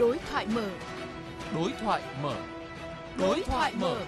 Đối thoại mở. Đối thoại mở. Đối thoại mở.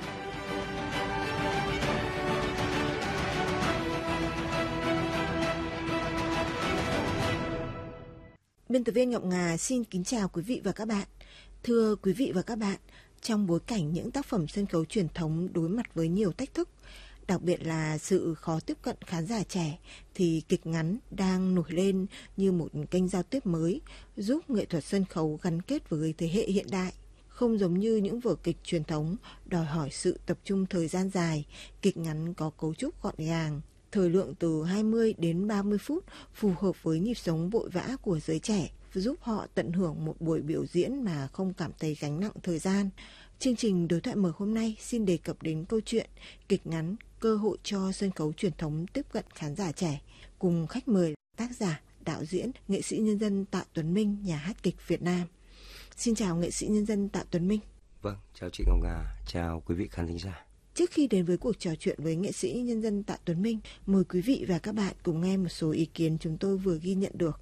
Biên tập viên Ngọc Ngà xin kính chào quý vị và các bạn. Thưa quý vị và các bạn, trong bối cảnh những tác phẩm sân khấu truyền thống đối mặt với nhiều thách thức, đặc biệt là sự khó tiếp cận khán giả trẻ, thì kịch ngắn đang nổi lên như một kênh giao tiếp mới, giúp nghệ thuật sân khấu gắn kết với thế hệ hiện đại. Không giống như những vở kịch truyền thống đòi hỏi sự tập trung thời gian dài, kịch ngắn có cấu trúc gọn gàng, thời lượng từ 20 đến 30 phút, phù hợp với nhịp sống vội vã của giới trẻ, giúp họ tận hưởng một buổi biểu diễn mà không cảm thấy gánh nặng thời gian. Chương trình Đối thoại mở hôm nay xin đề cập đến câu chuyện kịch ngắn cơ hội cho sân khấu truyền thống tiếp cận khán giả trẻ, cùng khách mời tác giả, đạo diễn, nghệ sĩ nhân dân Tạ Tuấn Minh, nhà hát kịch Việt Nam. Xin chào nghệ sĩ nhân dân Tạ Tuấn Minh. Vâng, chào chị Ngọc Ngà, chào quý vị khán thính giả. Trước khi đến với cuộc trò chuyện với nghệ sĩ nhân dân Tạ Tuấn Minh, mời quý vị và các bạn cùng nghe một số ý kiến chúng tôi vừa ghi nhận được.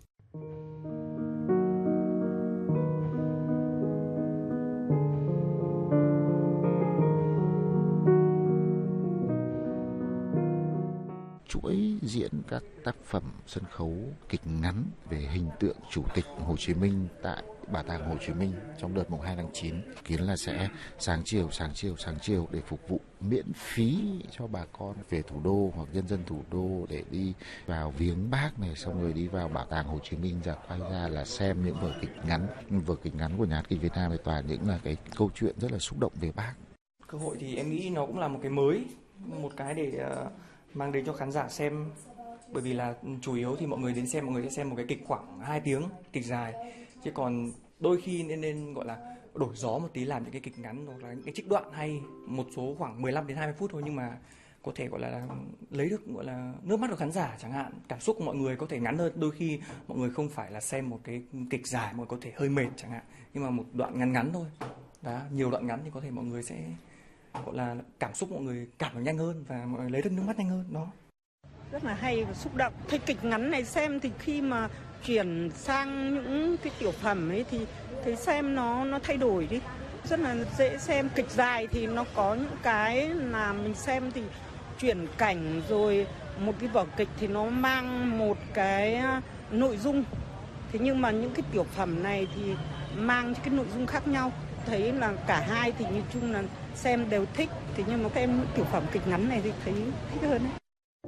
Chuỗi diễn các tác phẩm sân khấu kịch ngắn về hình tượng Chủ tịch Hồ Chí Minh tại Bảo tàng Hồ Chí Minh trong đợt mùng 2 tháng 9 kiến là sẽ sáng chiều để phục vụ miễn phí cho bà con về thủ đô hoặc nhân dân thủ đô để đi vào viếng Bác này, xong rồi đi vào Bảo tàng Hồ Chí Minh, ra quay ra là xem những vở kịch ngắn của nhà hát kịch Việt Nam, toàn những là cái câu chuyện rất là xúc động về Bác. Cơ hội thì em nghĩ nó cũng là một cái mới, một cái để mang đến cho khán giả xem, bởi vì là chủ yếu thì mọi người đến xem, mọi người sẽ xem một cái kịch khoảng 2 tiếng, kịch dài, chứ còn đôi khi nên gọi là đổi gió một tí, làm những cái kịch ngắn hoặc là những cái trích đoạn hay, một số khoảng 15 đến 20 phút thôi, nhưng mà có thể gọi là lấy được gọi là nước mắt của khán giả chẳng hạn, cảm xúc của mọi người có thể ngắn hơn. Đôi khi mọi người không phải là xem một cái kịch dài, mọi người có thể hơi mệt chẳng hạn, nhưng mà một đoạn ngắn thôi, đó, nhiều đoạn ngắn thì có thể mọi người sẽ gọi là cảm xúc, mọi người cảm được nhanh hơn và mọi người lấy được nước mắt nhanh hơn. Đó rất là hay và xúc động. Cái kịch ngắn này xem thì khi mà chuyển sang những cái tiểu phẩm ấy thì thấy xem nó thay đổi đi, rất là dễ xem. Kịch dài thì nó có những cái là mình xem thì chuyển cảnh, rồi một cái vở kịch thì nó mang một cái nội dung, thế nhưng mà những cái tiểu phẩm này thì mang cái nội dung khác nhau. Thấy là cả hai thì nói chung là xem đều thích, thế nhưng mà xem những tiểu phẩm kịch ngắn này thì thấy thích hơn ấy.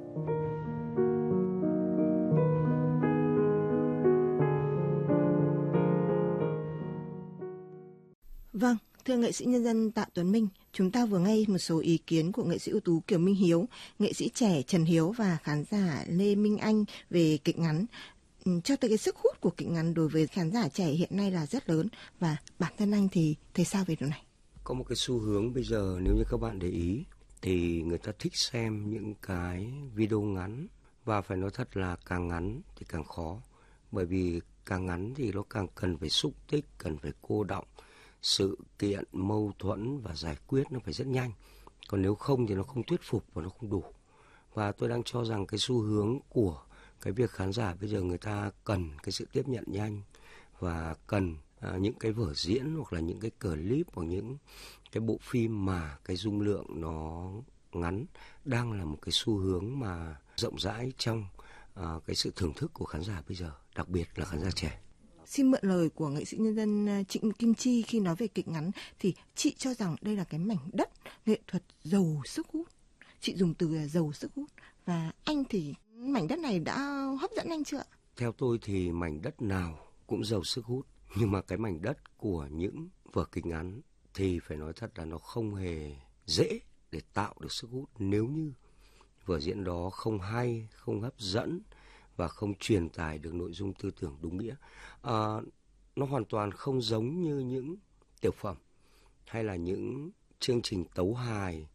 Vâng, thưa nghệ sĩ nhân dân Tạ Tuấn Minh, chúng ta vừa nghe một số ý kiến của nghệ sĩ ưu tú Kiều Minh Hiếu, nghệ sĩ trẻ Trần Hiếu và khán giả Lê Minh Anh về kịch ngắn. Cho tới cái sức hút của kịch ngắn đối với khán giả trẻ hiện nay là rất lớn, và bản thân anh thì thấy sao về điều này? Có một cái xu hướng bây giờ, nếu như các bạn để ý thì người ta thích xem những cái video ngắn, và phải nói thật là càng ngắn thì càng khó, bởi vì càng ngắn thì nó càng cần phải xúc tích, cần phải cô đọng, sự kiện, mâu thuẫn và giải quyết nó phải rất nhanh, còn nếu không thì nó không thuyết phục và nó không đủ. Và tôi đang cho rằng cái xu hướng của cái việc khán giả bây giờ, người ta cần cái sự tiếp nhận nhanh và cần những cái vở diễn hoặc là những cái clip hoặc những cái bộ phim mà cái dung lượng nó ngắn, đang là một cái xu hướng mà rộng rãi trong cái sự thưởng thức của khán giả bây giờ, đặc biệt là khán giả trẻ. Xin mượn lời của nghệ sĩ nhân dân Trịnh Kim Chi khi nói về kịch ngắn, thì chị cho rằng đây là cái mảnh đất nghệ thuật giàu sức hút. Chị dùng từ là giàu sức hút, và anh thì mảnh đất này đã hấp dẫn anh chưa? Theo tôi thì mảnh đất nào cũng giàu sức hút, nhưng mà cái mảnh đất của những vở kịch ngắn thì phải nói thật là nó không hề dễ để tạo được sức hút nếu như vở diễn đó không hay, không hấp dẫn và không truyền tải được nội dung tư tưởng đúng nghĩa. Nó hoàn toàn không giống như những tiểu phẩm hay là những chương trình tấu hài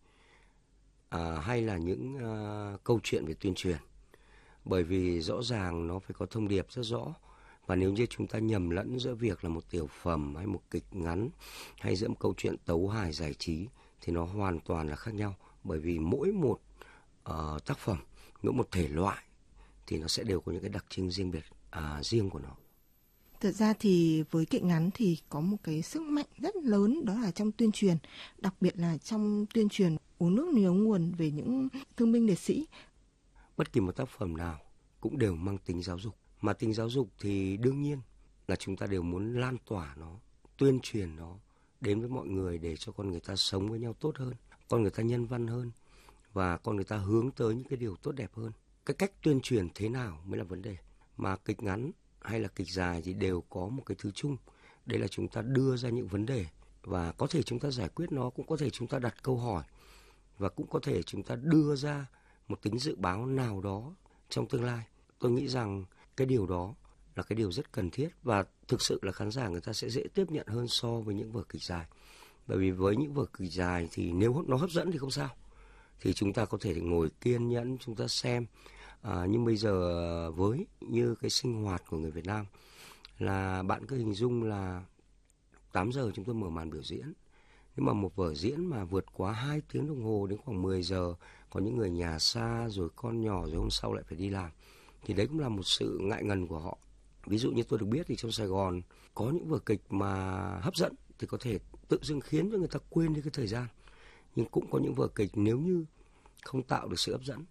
hay là những câu chuyện về tuyên truyền, bởi vì rõ ràng nó phải có thông điệp rất rõ. Và nếu như chúng ta nhầm lẫn giữa việc là một tiểu phẩm hay một kịch ngắn hay giữa một câu chuyện tấu hài giải trí thì nó hoàn toàn là khác nhau, bởi vì mỗi một tác phẩm, mỗi một thể loại thì nó sẽ đều có những cái đặc trưng riêng biệt riêng của nó. Thật ra thì với kịch ngắn thì có một cái sức mạnh rất lớn, đó là trong tuyên truyền, đặc biệt là trong tuyên truyền uống nước nhớ nguồn về những thương binh liệt sĩ. Bất kỳ một tác phẩm nào cũng đều mang tính giáo dục. Mà tính giáo dục thì đương nhiên là chúng ta đều muốn lan tỏa nó, tuyên truyền nó đến với mọi người để cho con người ta sống với nhau tốt hơn, con người ta nhân văn hơn và con người ta hướng tới những cái điều tốt đẹp hơn. Cái cách tuyên truyền thế nào mới là vấn đề. Mà kịch ngắn hay là kịch dài thì đều có một cái thứ chung, đây là chúng ta đưa ra những vấn đề và có thể chúng ta giải quyết nó, cũng có thể chúng ta đặt câu hỏi và cũng có thể chúng ta đưa ra một tính dự báo nào đó trong tương lai. Tôi nghĩ rằng cái điều đó là cái điều rất cần thiết và thực sự là khán giả người ta sẽ dễ tiếp nhận hơn so với những vở kịch dài. Bởi vì với những vở kịch dài thì nếu nó hấp dẫn thì không sao, thì chúng ta có thể ngồi kiên nhẫn chúng ta xem. Nhưng bây giờ với như cái sinh hoạt của người Việt Nam là bạn cứ hình dung là 8 giờ chúng tôi mở màn biểu diễn. Nhưng mà một vở diễn mà vượt quá 2 tiếng đồng hồ đến khoảng 10 giờ, có những người nhà xa rồi con nhỏ rồi hôm sau lại phải đi làm, thì đấy cũng là một sự ngại ngần của họ. Ví dụ như tôi được biết thì trong Sài Gòn có những vở kịch mà hấp dẫn thì có thể tự dưng khiến cho người ta quên đi cái thời gian. Nhưng cũng có những vở kịch nếu như không tạo được sự hấp dẫn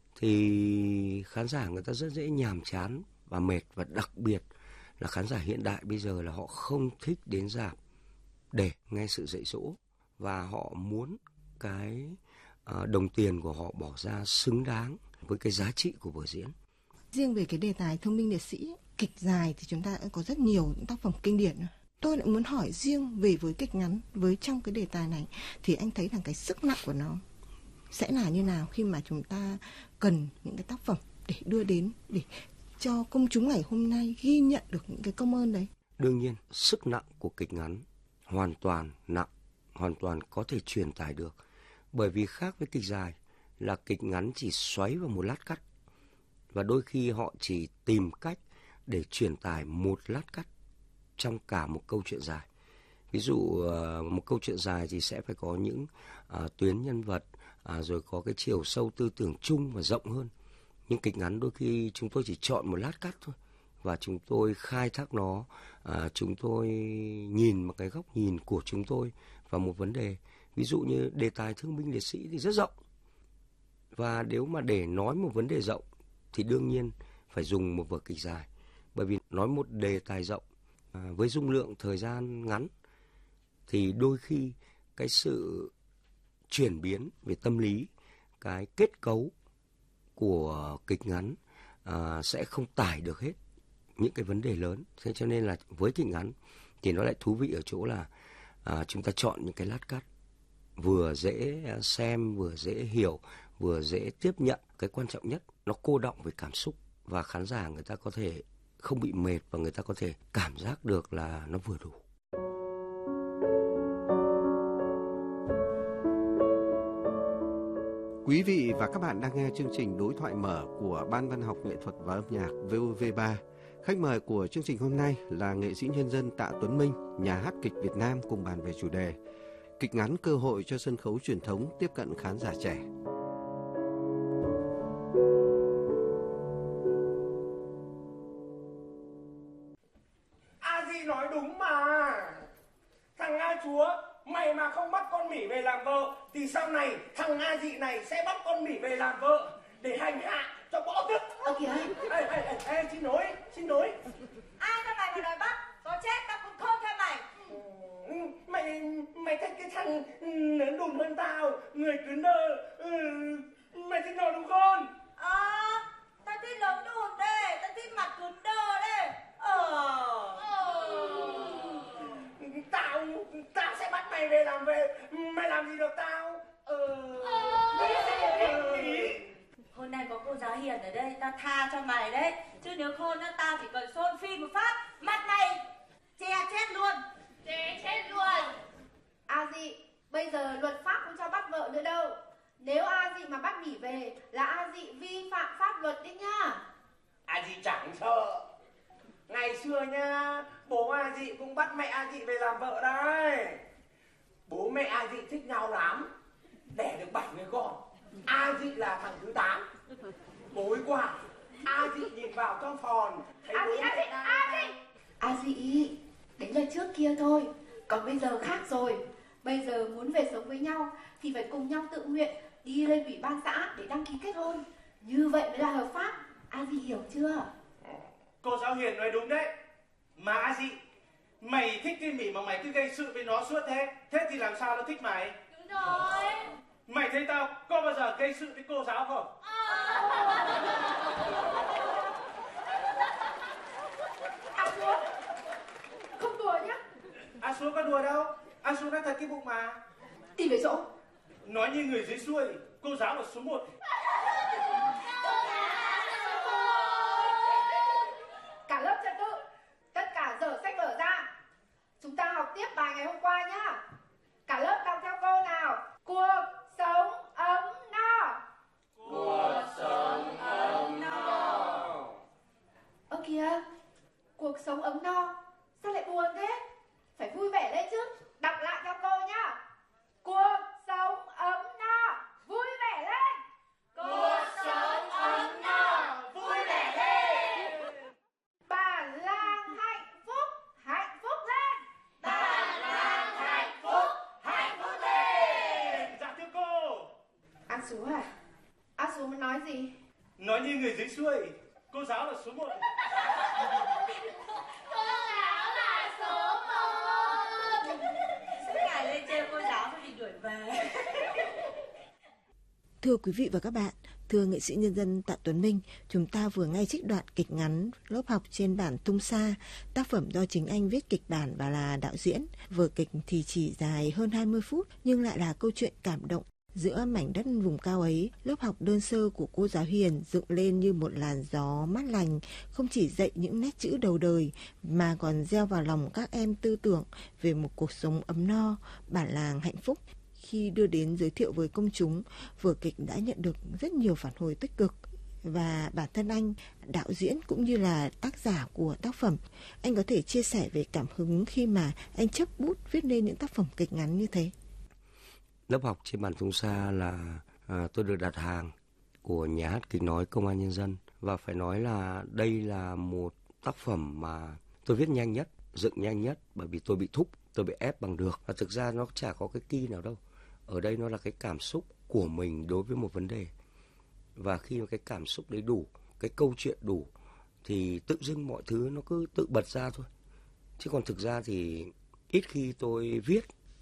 thì khán giả người ta rất dễ nhàm chán và mệt. Và đặc biệt là khán giả hiện đại bây giờ là họ không thích đến rạp để nghe sự dạy dỗ, và họ muốn cái đồng tiền của họ bỏ ra xứng đáng với cái giá trị của vở diễn. Riêng về cái đề tài thương binh liệt sĩ, kịch dài thì chúng ta đã có rất nhiều những tác phẩm kinh điển. Tôi lại muốn hỏi riêng về với kịch ngắn, với trong cái đề tài này thì anh thấy rằng cái sức nặng của nó sẽ là như nào khi mà chúng ta cần những cái tác phẩm để đưa đến để cho công chúng ngày hôm nay ghi nhận được những cái công ơn đấy. Đương nhiên, sức nặng của kịch ngắn hoàn toàn nặng, hoàn toàn có thể truyền tải được. Bởi vì khác với kịch dài là kịch ngắn chỉ xoáy vào một lát cắt, và đôi khi họ chỉ tìm cách để truyền tải một lát cắt trong cả một câu chuyện dài. Ví dụ một câu chuyện dài thì sẽ phải có những tuyến nhân vật, rồi có cái chiều sâu tư tưởng chung và rộng hơn. Nhưng kịch ngắn đôi khi chúng tôi chỉ chọn một lát cắt thôi, và chúng tôi khai thác nó, chúng tôi nhìn một cái góc nhìn của chúng tôi vào một vấn đề. Ví dụ như đề tài thương binh liệt sĩ thì rất rộng, và nếu mà để nói một vấn đề rộng thì đương nhiên phải dùng một vở kịch dài. Bởi vì nói một đề tài rộng với dung lượng thời gian ngắn thì đôi khi cái sự chuyển biến về tâm lý, cái kết cấu của kịch ngắn sẽ không tải được hết những cái vấn đề lớn. Thế cho nên là với kịch ngắn thì nó lại thú vị ở chỗ là chúng ta chọn những cái lát cắt vừa dễ xem, vừa dễ hiểu, vừa dễ tiếp nhận. Cái quan trọng nhất, nó cô đọng về cảm xúc và khán giả người ta có thể không bị mệt và người ta có thể cảm giác được là nó vừa đủ. Quý vị và các bạn đang nghe chương trình Đối thoại mở của Ban Văn học Nghệ thuật và Âm nhạc VOV3. Khách mời của chương trình hôm nay là nghệ sĩ nhân dân Tạ Tuấn Minh, nhà hát kịch Việt Nam, cùng bàn về chủ đề kịch ngắn cơ hội cho sân khấu truyền thống tiếp cận khán giả trẻ. A Di nói đúng mà. Thằng A Chúa, mày mà không bắt con Mỹ về làm vợ thì sau này thằng A Dị này sẽ bắt con Mỹ về làm vợ để hành hạ cho bỏ tức. Kìa. Ê, xin lỗi. Ai cho mày mà đòi bắt? Có chết tao cũng thôn theo mày. Mày thấy cái thằng lớn đùn hơn tao, người cứng đơ, mày thích nó đúng không? Tao thích lớn đùn đây, tao thích mặt cứng đơ đây. Tao sẽ bắt mày về làm mày làm gì được tao? Hôm nay có cô giáo Hiền ở đây, tao tha cho mày đấy. Chứ nếu khôn á, tao chỉ cần xôn phi một phát, mặt mày che chết luôn. A Dị, bây giờ luật pháp không cho bắt vợ nữa đâu. Nếu A Dị mà bắt Mỹ về là A Dị vi phạm pháp luật đấy nhá. A Dị chẳng sợ. Ngày xưa nha, bố A Dị cũng bắt mẹ A Dị về làm vợ đấy. Bố mẹ A Dị thích nhau lắm, đẻ được 7 người con. A Dị là thằng thứ 8. Bối quả, A Dị nhìn vào trong phòn thấy bố mẹ đang... Dị, đấy là trước kia thôi, còn bây giờ khác rồi. Bây giờ muốn về sống với nhau thì phải cùng nhau tự nguyện đi lên ủy ban xã để đăng ký kết hôn. Như vậy mới là hợp pháp. Dị hiểu chưa? Cô giáo Hiền nói đúng đấy. Mà Dị, mày thích cái Mỉ mà mày cứ gây sự với nó suốt thế. Thế thì làm sao nó thích mày? Đúng rồi. Mày thấy tao có bao giờ gây sự với cô giáo không? Xuống, không đùa nhá. Xuống có đùa đâu. Xuống nói thật cái bụng mà. Tìm về chỗ. Nói như người dưới xuôi, cô giáo là số 1. Cả lớp trật tự, tất cả dở sách vở ra. Chúng ta học tiếp bài ngày hôm qua nhá. Cả lớp đọc theo cô nào. Cuộc sống ấm no. Cuộc sống ấm no. Ơ kìa, cuộc sống ấm no, sao lại buồn thế? Phải vui vẻ lên chứ. Đọc lại cho cô nhá. Cuộc sống ấm no, vui vẻ lên. Cuộc sống ấm no, vui vẻ lên. Bản làng hạnh phúc lên. Bản làng hạnh phúc lên. Dạ thưa cô. An Sú à? An Sú muốn nói gì? Nói như người dưới xuôi, cô giáo là số 1. Cô giáo là số 1. Suốt ngày lên trêu cô giáo phải bị đuổi về. Thưa quý vị và các bạn, thưa nghệ sĩ nhân dân Tạ Tuấn Minh, chúng ta vừa nghe trích đoạn kịch ngắn Lớp học trên bản Tung Sa, tác phẩm do chính anh viết kịch bản và là đạo diễn. Vở kịch thì chỉ dài hơn 20 phút nhưng lại là câu chuyện cảm động. Giữa mảnh đất vùng cao ấy, lớp học đơn sơ của cô giáo Hiền dựng lên như một làn gió mát lành, không chỉ dạy những nét chữ đầu đời mà còn gieo vào lòng các em tư tưởng về một cuộc sống ấm no, bản làng hạnh phúc. Khi đưa đến giới thiệu với công chúng, vở kịch đã nhận được rất nhiều phản hồi tích cực. Và bản thân anh, đạo diễn cũng như là tác giả của tác phẩm, anh có thể chia sẻ về cảm hứng khi mà anh chấp bút viết nên những tác phẩm kịch ngắn như thế. Lớp học trên bản Tung Sa là tôi được đặt hàng của Nhà hát Kịch nói Công an Nhân dân. Và phải nói là đây là một tác phẩm mà tôi viết nhanh nhất, dựng nhanh nhất, bởi vì tôi bị thúc, tôi bị ép bằng được. Và thực ra nó chả có cái kỳ nào đâu. Ở đây nó là cái cảm xúc của mình đối với một vấn đề. Và khi mà cái cảm xúc đấy đủ, cái câu chuyện đủ, thì tự dưng mọi thứ nó cứ tự bật ra thôi. Chứ còn thực ra thì ít khi tôi viết.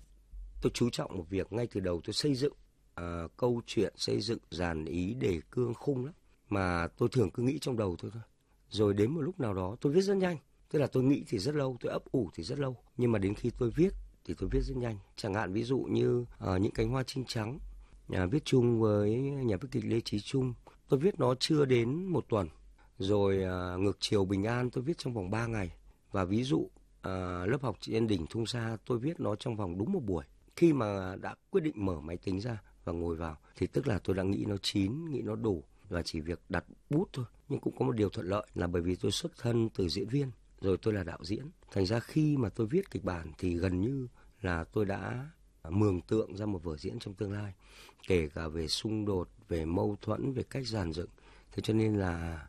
Tôi chú trọng một việc ngay từ đầu, tôi xây dựng câu chuyện, xây dựng dàn ý, đề cương, khung lắm. Mà tôi thường cứ nghĩ trong đầu thôi. Rồi đến một lúc nào đó tôi viết rất nhanh. Tức là tôi nghĩ thì rất lâu, tôi ấp ủ thì rất lâu. Nhưng mà đến khi tôi viết thì tôi viết rất nhanh. Chẳng hạn ví dụ như Những cánh hoa trinh trắng, viết chung với nhà viết kịch Lê Chí Trung, tôi viết nó chưa đến 1 tuần. Rồi Ngược chiều bình an tôi viết trong vòng 3 ngày. Và ví dụ Lớp học trên đỉnh Tung Sa tôi viết nó trong vòng đúng 1 buổi. Khi mà đã quyết định mở máy tính ra và ngồi vào thì tức là tôi đã nghĩ nó chín, nghĩ nó đủ và chỉ việc đặt bút thôi. Nhưng cũng có một điều thuận lợi là bởi vì tôi xuất thân từ diễn viên, rồi tôi là đạo diễn. Thành ra khi mà tôi viết kịch bản thì gần như là tôi đã mường tượng ra một vở diễn trong tương lai. Kể cả về xung đột, về mâu thuẫn, về cách dàn dựng. Thế cho nên là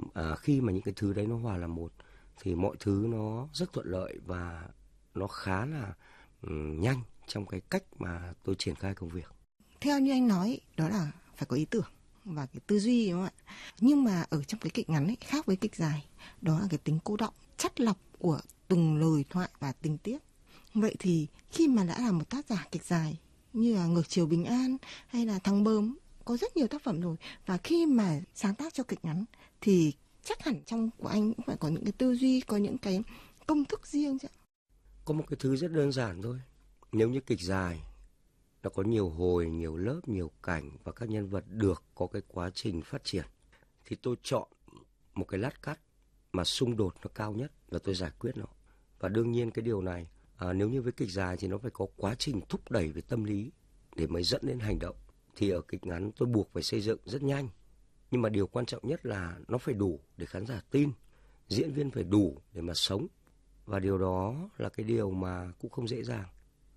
khi mà những cái thứ đấy nó hòa là một thì mọi thứ nó rất thuận lợi và nó khá là nhanh trong cái cách mà tôi triển khai công việc. Theo như anh nói, đó là phải có ý tưởng và cái tư duy, đúng không ạ? Nhưng mà ở trong cái kịch ngắn ấy, khác với kịch dài, đó là cái tính cô đọng, chắt lọc của từng lời thoại và tình tiết. Vậy thì khi mà đã là một tác giả kịch dài như là Ngược chiều bình an hay là Thằng bướm, có rất nhiều tác phẩm rồi, và khi mà sáng tác cho kịch ngắn thì chắc hẳn trong của anh cũng phải có những cái tư duy, có những cái công thức riêng chứ. Có một cái thứ rất đơn giản thôi. Nếu như kịch dài nó có nhiều hồi, nhiều lớp, nhiều cảnh và các nhân vật được có cái quá trình phát triển, thì tôi chọn một cái lát cắt mà xung đột nó cao nhất và tôi giải quyết nó. Và đương nhiên cái điều này nếu như với kịch dài thì nó phải có quá trình thúc đẩy về tâm lý để mới dẫn đến hành động. Thì ở kịch ngắn tôi buộc phải xây dựng rất nhanh. Nhưng mà điều quan trọng nhất là nó phải đủ để khán giả tin, diễn viên phải đủ để mà sống. Và điều đó là cái điều mà cũng không dễ dàng.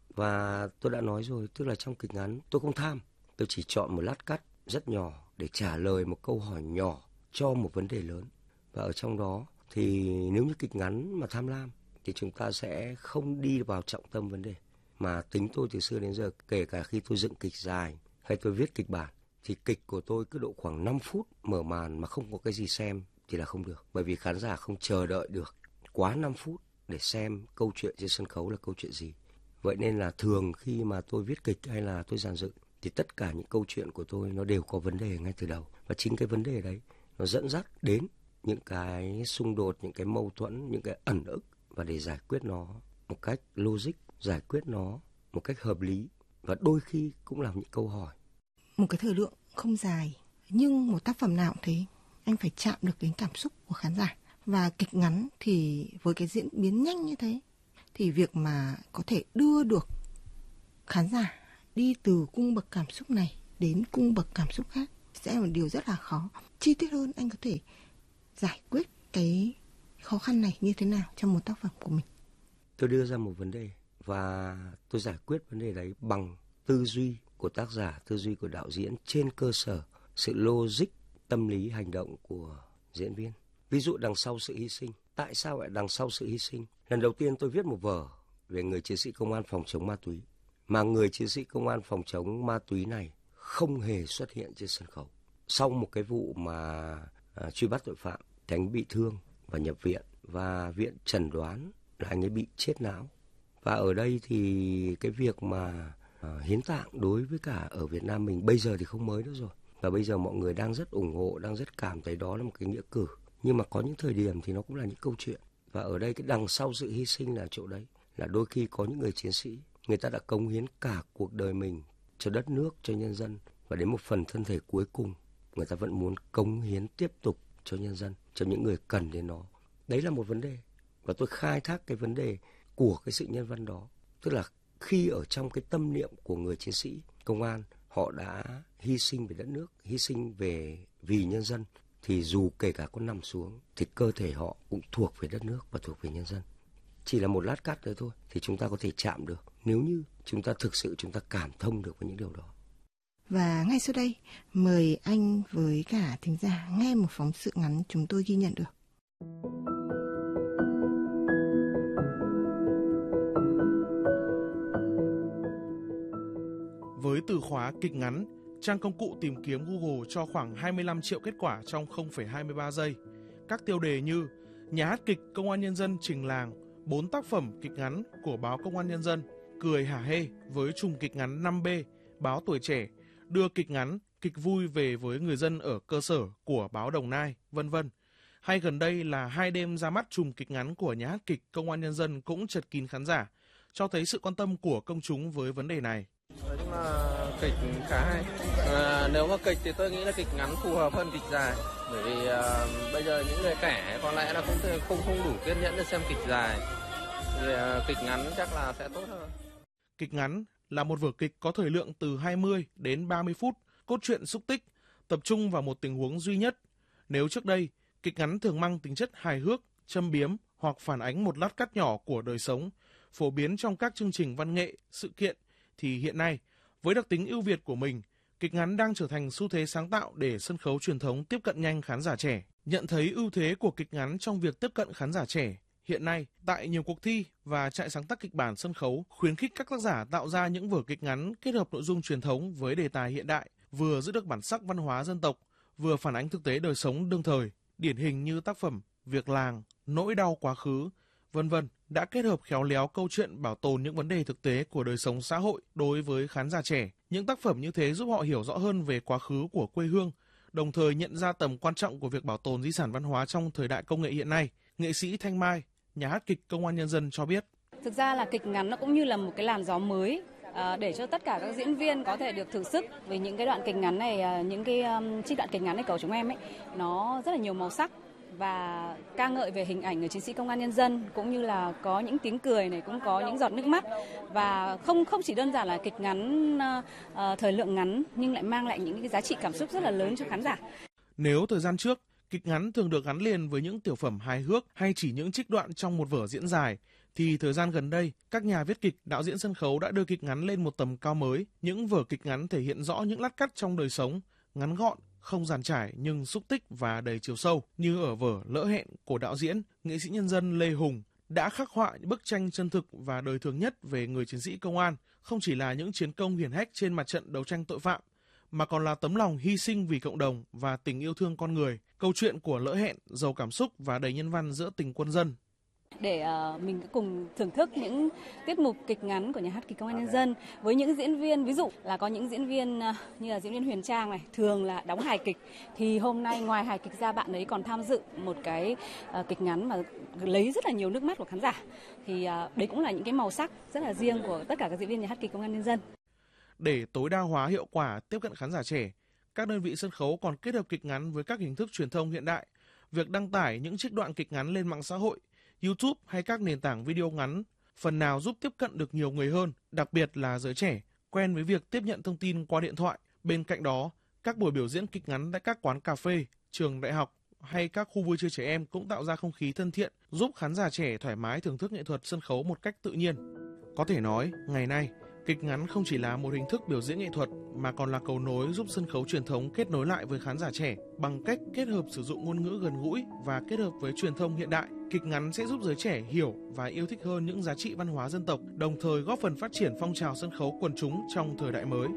Và tôi đã nói rồi, tức là trong kịch ngắn tôi không tham. Tôi chỉ chọn một lát cắt rất nhỏ để trả lời một câu hỏi nhỏ cho một vấn đề lớn. Và ở trong đó thì nếu như kịch ngắn mà tham lam thì chúng ta sẽ không đi vào trọng tâm vấn đề. Mà tính tôi từ xưa đến giờ, kể cả khi tôi dựng kịch dài hay tôi viết kịch bản, thì kịch của tôi cứ độ khoảng 5 phút mở màn mà không có cái gì xem thì là không được. Bởi vì khán giả không chờ đợi được quá 5 phút để xem câu chuyện trên sân khấu là câu chuyện gì. Vậy nên là thường khi mà tôi viết kịch hay là tôi dàn dựng thì tất cả những câu chuyện của tôi nó đều có vấn đề ngay từ đầu. Và chính cái vấn đề đấy nó dẫn dắt đến những cái xung đột, những cái mâu thuẫn, những cái ẩn ức. Và để giải quyết nó một cách logic, giải quyết nó một cách hợp lý và đôi khi cũng là những câu hỏi. Một cái thời lượng không dài nhưng một tác phẩm nào cũng thế, anh phải chạm được đến cảm xúc của khán giả. Và kịch ngắn thì với cái diễn biến nhanh như thế thì việc mà có thể đưa được khán giả đi từ cung bậc cảm xúc này đến cung bậc cảm xúc khác sẽ là một điều rất là khó. Chi tiết hơn, anh có thể giải quyết cái khó khăn này như thế nào trong một tác phẩm của mình? Tôi đưa ra một vấn đề và tôi giải quyết vấn đề đấy bằng tư duy của tác giả, tư duy của đạo diễn trên cơ sở sự logic, tâm lý, hành động của diễn viên. Ví dụ đằng sau sự hy sinh. Tại sao lại đằng sau sự hy sinh? Lần đầu tiên tôi viết một vở về người chiến sĩ công an phòng chống ma túy, mà người chiến sĩ công an phòng chống ma túy này không hề xuất hiện trên sân khấu. Sau một cái vụ mà truy bắt tội phạm thì anh bị thương và nhập viện, và viện chẩn đoán là anh ấy bị chết não. Và ở đây thì cái việc mà hiến tạng đối với cả ở Việt Nam mình bây giờ thì không mới nữa rồi. Và bây giờ mọi người đang rất ủng hộ, đang rất cảm thấy đó là một cái nghĩa cử. Nhưng mà có những thời điểm thì nó cũng là những câu chuyện. Và ở đây cái đằng sau sự hy sinh là chỗ đấy. Là đôi khi có những người chiến sĩ, người ta đã cống hiến cả cuộc đời mình cho đất nước, cho nhân dân. Và đến một phần thân thể cuối cùng, người ta vẫn muốn cống hiến tiếp tục cho nhân dân, cho những người cần đến nó. Đấy là một vấn đề. Và tôi khai thác cái vấn đề của cái sự nhân văn đó. Tức là khi ở trong cái tâm niệm của người chiến sĩ công an, họ đã hy sinh về đất nước, hy sinh vì nhân dân, thì dù kể cả có nằm xuống thì cơ thể họ cũng thuộc về đất nước và thuộc về nhân dân. Chỉ là một lát cắt đấy thôi thì chúng ta có thể chạm được nếu như chúng ta thực sự chúng ta cảm thông được với những điều đó. Và ngay sau đây, mời anh với cả thính giả nghe một phóng sự ngắn chúng tôi ghi nhận được. Với từ khóa kịch ngắn, trang công cụ tìm kiếm Google cho khoảng 25 triệu kết quả trong 0,23 giây. Các tiêu đề như Nhà hát kịch Công an Nhân dân Trình Làng, 4 tác phẩm kịch ngắn của báo Công an Nhân dân, Cười hả hê với chùm kịch ngắn 5B, báo Tuổi Trẻ, đưa kịch ngắn, kịch vui về với người dân ở cơ sở của báo Đồng Nai, vân vân. Hay gần đây là 2 đêm ra mắt chùm kịch ngắn của Nhà hát kịch Công an Nhân dân cũng chật kín khán giả, cho thấy sự quan tâm của công chúng với vấn đề này. Nói chung là kịch khá hay. Nếu mà kịch thì tôi nghĩ là kịch ngắn phù hợp hơn kịch dài. Bởi vì bây giờ những người trẻ có lẽ là không đủ kiên nhẫn để xem kịch dài. Thì kịch ngắn chắc là sẽ tốt hơn. Kịch ngắn là một vở kịch có thời lượng từ 20 đến 30 phút, cốt truyện xúc tích, tập trung vào một tình huống duy nhất. Nếu trước đây, kịch ngắn thường mang tính chất hài hước, châm biếm hoặc phản ánh một lát cắt nhỏ của đời sống, phổ biến trong các chương trình văn nghệ, sự kiện, thì hiện nay, với đặc tính ưu việt của mình, kịch ngắn đang trở thành xu thế sáng tạo để sân khấu truyền thống tiếp cận nhanh khán giả trẻ. Nhận thấy ưu thế của kịch ngắn trong việc tiếp cận khán giả trẻ, hiện nay, tại nhiều cuộc thi và trại sáng tác kịch bản sân khấu khuyến khích các tác giả tạo ra những vở kịch ngắn kết hợp nội dung truyền thống với đề tài hiện đại, vừa giữ được bản sắc văn hóa dân tộc, vừa phản ánh thực tế đời sống đương thời, điển hình như tác phẩm Việc làng, Nỗi đau quá khứ, vân vân, đã kết hợp khéo léo câu chuyện bảo tồn những vấn đề thực tế của đời sống xã hội đối với khán giả trẻ. Những tác phẩm như thế giúp họ hiểu rõ hơn về quá khứ của quê hương, đồng thời nhận ra tầm quan trọng của việc bảo tồn di sản văn hóa trong thời đại công nghệ hiện nay. Nghệ sĩ Thanh Mai, Nhà hát kịch Công an Nhân dân cho biết. Thực ra là kịch ngắn nó cũng như là một cái làn gió mới để cho tất cả các diễn viên có thể được thử sức. Vì những cái đoạn kịch ngắn này, những cái trích đoạn kịch ngắn này của chúng em ấy, nó rất là nhiều màu sắc và ca ngợi về hình ảnh người chiến sĩ công an nhân dân, cũng như là có những tiếng cười này, cũng có những giọt nước mắt, và không chỉ đơn giản là kịch ngắn thời lượng ngắn nhưng lại mang lại những cái giá trị cảm xúc rất là lớn cho khán giả. Nếu thời gian trước, kịch ngắn thường được gắn liền với những tiểu phẩm hài hước hay chỉ những trích đoạn trong một vở diễn dài, thì thời gian gần đây, các nhà viết kịch, đạo diễn sân khấu đã đưa kịch ngắn lên một tầm cao mới. Những vở kịch ngắn thể hiện rõ những lát cắt trong đời sống, ngắn gọn, không dàn trải nhưng xúc tích và đầy chiều sâu, như ở vở Lỡ Hẹn của đạo diễn, nghệ sĩ nhân dân Lê Hùng, đã khắc họa những bức tranh chân thực và đời thường nhất về người chiến sĩ công an, không chỉ là những chiến công hiển hách trên mặt trận đấu tranh tội phạm, mà còn là tấm lòng hy sinh vì cộng đồng và tình yêu thương con người. Câu chuyện của Lỡ Hẹn giàu cảm xúc và đầy nhân văn giữa tình quân dân. Để mình cùng thưởng thức những tiết mục kịch ngắn của Nhà hát kịch Công an Nhân dân với những diễn viên, ví dụ là có những diễn viên như là diễn viên Huyền Trang này, thường là đóng hài kịch, thì hôm nay ngoài hài kịch ra bạn ấy còn tham dự một cái kịch ngắn mà lấy rất là nhiều nước mắt của khán giả. Thì đấy cũng là những cái màu sắc rất là riêng của tất cả các diễn viên Nhà hát kịch Công an Nhân dân. Để tối đa hóa hiệu quả tiếp cận khán giả trẻ, các đơn vị sân khấu còn kết hợp kịch ngắn với các hình thức truyền thông hiện đại. Việc đăng tải những trích đoạn kịch ngắn lên mạng xã hội, YouTube hay các nền tảng video ngắn phần nào giúp tiếp cận được nhiều người hơn, đặc biệt là giới trẻ, quen với việc tiếp nhận thông tin qua điện thoại. Bên cạnh đó, các buổi biểu diễn kịch ngắn tại các quán cà phê, trường đại học hay các khu vui chơi trẻ em cũng tạo ra không khí thân thiện, giúp khán giả trẻ thoải mái thưởng thức nghệ thuật sân khấu một cách tự nhiên. Có thể nói, ngày nay, kịch ngắn không chỉ là một hình thức biểu diễn nghệ thuật mà còn là cầu nối giúp sân khấu truyền thống kết nối lại với khán giả trẻ bằng cách kết hợp sử dụng ngôn ngữ gần gũi và kết hợp với truyền thông hiện đại. Kịch ngắn sẽ giúp giới trẻ hiểu và yêu thích hơn những giá trị văn hóa dân tộc, đồng thời góp phần phát triển phong trào sân khấu quần chúng trong thời đại mới.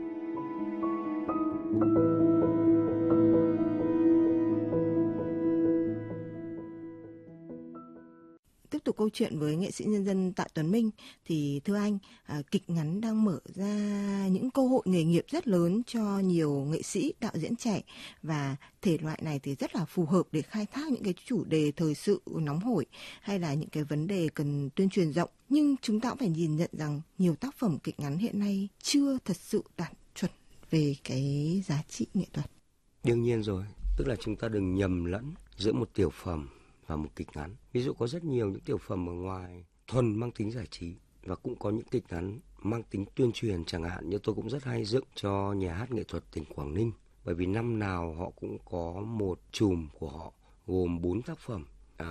Tiếp tục câu chuyện với nghệ sĩ nhân dân Tạ Tuấn Minh thì thưa anh, kịch ngắn đang mở ra những cơ hội nghề nghiệp rất lớn cho nhiều nghệ sĩ, đạo diễn trẻ, và thể loại này thì rất là phù hợp để khai thác những cái chủ đề thời sự nóng hổi hay là những cái vấn đề cần tuyên truyền rộng. Nhưng chúng ta cũng phải nhìn nhận rằng nhiều tác phẩm kịch ngắn hiện nay chưa thật sự đạt chuẩn về cái giá trị nghệ thuật. Đương nhiên rồi, tức là chúng ta đừng nhầm lẫn giữa một tiểu phẩm và một kịch ngắn. Ví dụ có rất nhiều những tiểu phẩm ở ngoài thuần mang tính giải trí, và cũng có những kịch ngắn mang tính tuyên truyền, chẳng hạn như tôi cũng rất hay dựng cho Nhà hát nghệ thuật tỉnh Quảng Ninh, bởi vì năm nào họ cũng có một chùm của họ gồm 4 tác phẩm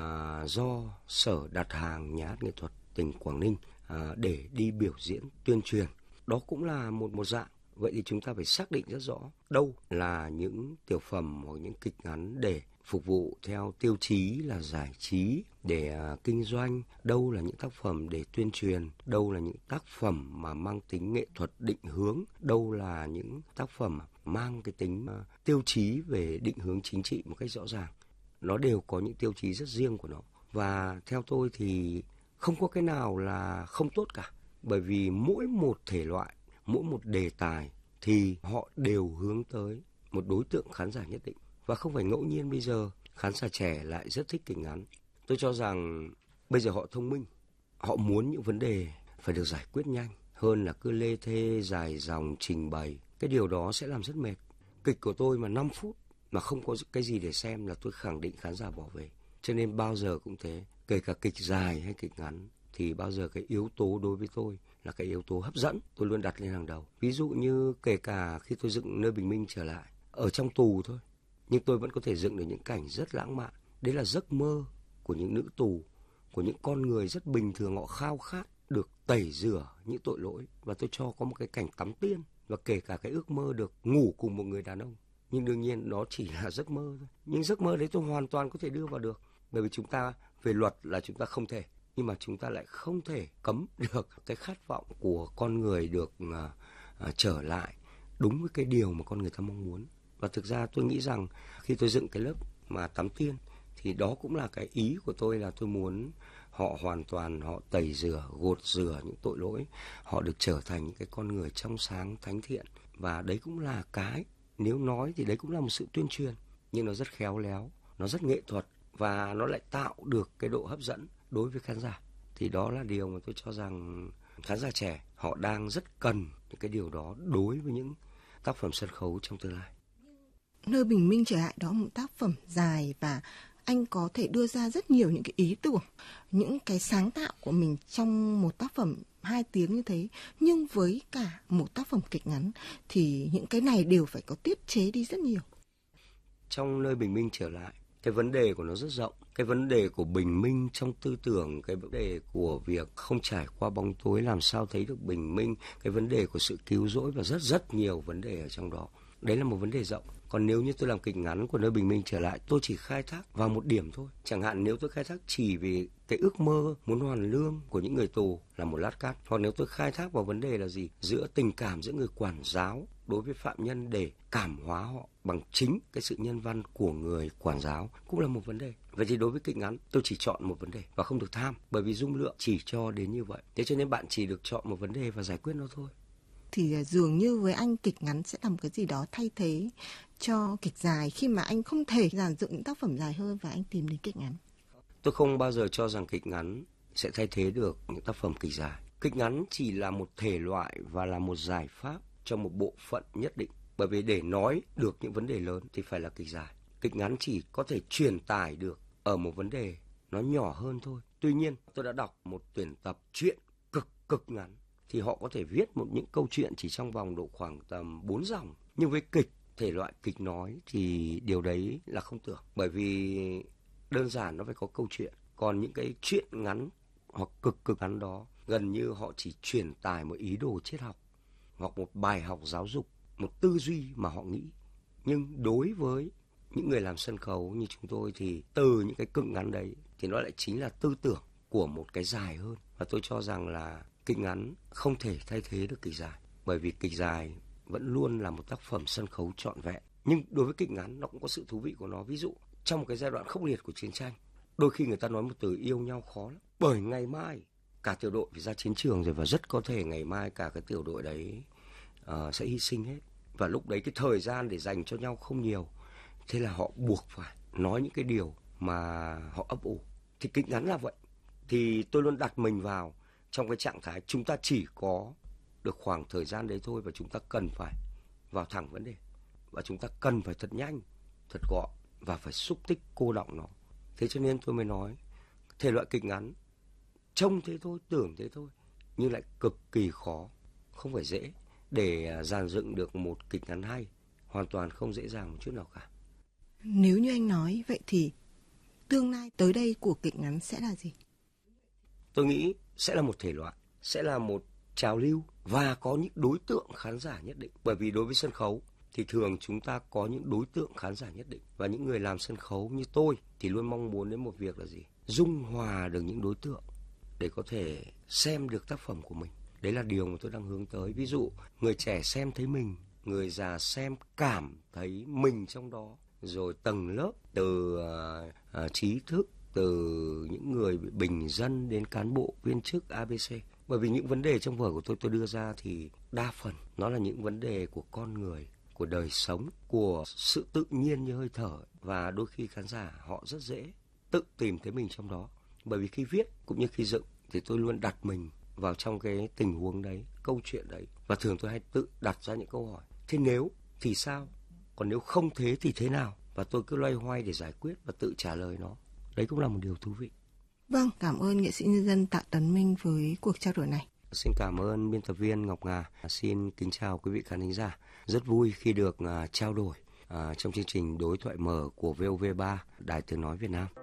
do sở đặt hàng Nhà hát nghệ thuật tỉnh Quảng Ninh để đi biểu diễn tuyên truyền. Đó cũng là một dạng. Vậy thì chúng ta phải xác định rất rõ đâu là những tiểu phẩm hoặc những kịch ngắn để phục vụ theo tiêu chí là giải trí, để kinh doanh, đâu là những tác phẩm để tuyên truyền, đâu là những tác phẩm mà mang tính nghệ thuật định hướng, đâu là những tác phẩm mang cái tính tiêu chí về định hướng chính trị một cách rõ ràng. Nó đều có những tiêu chí rất riêng của nó. Và theo tôi thì không có cái nào là không tốt cả, bởi vì mỗi một thể loại, mỗi một đề tài thì họ đều hướng tới một đối tượng khán giả nhất định. Và không phải ngẫu nhiên bây giờ khán giả trẻ lại rất thích kịch ngắn. Tôi cho rằng bây giờ họ thông minh, họ muốn những vấn đề phải được giải quyết nhanh hơn là cứ lê thê dài dòng trình bày. Cái điều đó sẽ làm rất mệt. Kịch của tôi mà 5 phút mà không có cái gì để xem là tôi khẳng định khán giả bỏ về. Cho nên bao giờ cũng thế, kể cả kịch dài hay kịch ngắn thì bao giờ cái yếu tố đối với tôi là cái yếu tố hấp dẫn, tôi luôn đặt lên hàng đầu. Ví dụ như kể cả khi tôi dựng Nơi Bình Minh Trở Lại ở trong tù thôi, nhưng tôi vẫn có thể dựng được những cảnh rất lãng mạn. Đấy là giấc mơ của những nữ tù, của những con người rất bình thường, họ khao khát được tẩy rửa những tội lỗi. Và tôi cho có một cái cảnh tắm tiên, và kể cả cái ước mơ được ngủ cùng một người đàn ông. Nhưng đương nhiên nó chỉ là giấc mơ thôi. Nhưng giấc mơ đấy tôi hoàn toàn có thể đưa vào được. Bởi vì chúng ta về luật là chúng ta không thể, nhưng mà chúng ta lại không thể cấm được cái khát vọng của con người được trở lại đúng với cái điều mà con người ta mong muốn. Và thực ra tôi nghĩ rằng khi tôi dựng cái lớp mà tắm tiên thì đó cũng là cái ý của tôi, là tôi muốn họ hoàn toàn họ tẩy rửa, gột rửa những tội lỗi, họ được trở thành những cái con người trong sáng, thánh thiện. Và đấy cũng là cái, nếu nói thì đấy cũng là một sự tuyên truyền, nhưng nó rất khéo léo, nó rất nghệ thuật, và nó lại tạo được cái độ hấp dẫn đối với khán giả. Thì đó là điều mà tôi cho rằng khán giả trẻ họ đang rất cần những cái điều đó đối với những tác phẩm sân khấu trong tương lai. Nơi Bình Minh Trở Lại đó một tác phẩm dài, và anh có thể đưa ra rất nhiều những cái ý tưởng, những cái sáng tạo của mình trong một tác phẩm 2 tiếng như thế. Nhưng với cả một tác phẩm kịch ngắn thì những cái này đều phải có tiết chế đi rất nhiều. Trong Nơi Bình Minh Trở Lại, cái vấn đề của nó rất rộng. Cái vấn đề của bình minh trong tư tưởng, cái vấn đề của việc không trải qua bóng tối làm sao thấy được bình minh, cái vấn đề của sự cứu rỗi, và rất nhiều vấn đề ở trong đó. Đấy là một vấn đề rộng. Còn nếu như tôi làm kịch ngắn của Nơi Bình Minh Trở Lại, tôi chỉ khai thác vào một điểm thôi. Chẳng hạn nếu tôi khai thác chỉ về cái ước mơ muốn hoàn lương của những người tù là một lát cát. Hoặc nếu tôi khai thác vào vấn đề là gì? Giữa tình cảm giữa người quản giáo đối với phạm nhân để cảm hóa họ bằng chính cái sự nhân văn của người quản giáo cũng là một vấn đề. Vậy thì đối với kịch ngắn tôi chỉ chọn một vấn đề và không được tham, bởi vì dung lượng chỉ cho đến như vậy. Thế cho nên bạn chỉ được chọn một vấn đề và giải quyết nó thôi. Thì dường như với anh kịch ngắn sẽ làm cái gì đó thay thế cho kịch dài khi mà anh không thể dàn dựng những tác phẩm dài hơn và anh tìm đến kịch ngắn. Tôi không bao giờ cho rằng kịch ngắn sẽ thay thế được những tác phẩm kịch dài. Kịch ngắn chỉ là một thể loại và là một giải pháp cho một bộ phận nhất định. Bởi vì để nói được những vấn đề lớn thì phải là kịch dài. Kịch ngắn chỉ có thể truyền tải được ở một vấn đề nó nhỏ hơn thôi. Tuy nhiên, tôi đã đọc một tuyển tập truyện cực ngắn thì họ có thể viết những câu chuyện chỉ trong vòng độ khoảng tầm 4 dòng. Nhưng với kịch, thể loại kịch nói thì điều đấy là không tưởng. Bởi vì đơn giản nó phải có câu chuyện. Còn những cái chuyện ngắn hoặc cực ngắn đó gần như họ chỉ truyền tải một ý đồ triết học hoặc một bài học giáo dục, một tư duy mà họ nghĩ. Nhưng đối với những người làm sân khấu như chúng tôi thì từ những cái cực ngắn đấy thì nó lại chính là tư tưởng của một cái dài hơn. Và tôi cho rằng là kịch ngắn không thể thay thế được kịch dài, bởi vì kịch dài vẫn luôn là một tác phẩm sân khấu trọn vẹn. Nhưng đối với kịch ngắn nó cũng có sự thú vị của nó. Ví dụ trong một cái giai đoạn khốc liệt của chiến tranh, đôi khi người ta nói một từ yêu nhau khó lắm, bởi ngày mai cả tiểu đội phải ra chiến trường rồi, và rất có thể ngày mai cả cái tiểu đội đấy sẽ hy sinh hết. Và lúc đấy cái thời gian để dành cho nhau không nhiều, thế là họ buộc phải nói những cái điều mà họ ấp ủ. Thì kịch ngắn là vậy. Thì tôi luôn đặt mình vào trong cái trạng thái chúng ta chỉ có được khoảng thời gian đấy thôi, và chúng ta cần phải vào thẳng vấn đề, và chúng ta cần phải thật nhanh, thật gọn và phải xúc tích cô đọng nó. Thế cho nên tôi mới nói thể loại kịch ngắn trông thế thôi, tưởng thế thôi, nhưng lại cực kỳ khó, không phải dễ để dàn dựng được một kịch ngắn hay, hoàn toàn không dễ dàng một chút nào cả. Nếu như anh nói vậy thì tương lai tới đây của kịch ngắn sẽ là gì? Tôi nghĩ sẽ là một thể loại, sẽ là một trào lưu và có những đối tượng khán giả nhất định. Bởi vì đối với sân khấu thì thường chúng ta có những đối tượng khán giả nhất định. Và những người làm sân khấu như tôi thì luôn mong muốn đến một việc là gì? Dung hòa được những đối tượng để có thể xem được tác phẩm của mình. Đấy là điều mà tôi đang hướng tới. Ví dụ người trẻ xem thấy mình, người già xem cảm thấy mình trong đó. Rồi tầng lớp từ trí thức, từ những người bình dân đến cán bộ, viên chức ABC. Bởi vì những vấn đề trong vở của tôi đưa ra thì đa phần nó là những vấn đề của con người, của đời sống, của sự tự nhiên như hơi thở. Và đôi khi khán giả họ rất dễ tự tìm thấy mình trong đó. Bởi vì khi viết cũng như khi dựng thì tôi luôn đặt mình vào trong cái tình huống đấy, câu chuyện đấy. Và thường tôi hay tự đặt ra những câu hỏi. Thế nếu thì sao? Còn nếu không thế thì thế nào? Và tôi cứ loay hoay để giải quyết và tự trả lời nó. Đấy cũng là một điều thú vị. Vâng, cảm ơn nghệ sĩ nhân dân Tạ Tấn Minh với cuộc trao đổi này. Xin cảm ơn biên tập viên Ngọc Ngà. Xin kính chào quý vị khán thính giả. Rất vui khi được trao đổi trong chương trình Đối thoại mở của VOV3, Đài Tiếng nói Việt Nam.